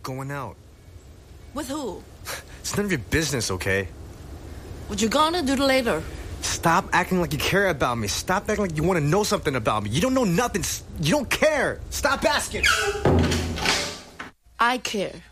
Going out. With who? It's none of your business, okay? What you gonna do later? Stop acting like you care about me. Stop acting like you want to know something about me. You don't know nothing. You don't care. Stop asking. I care.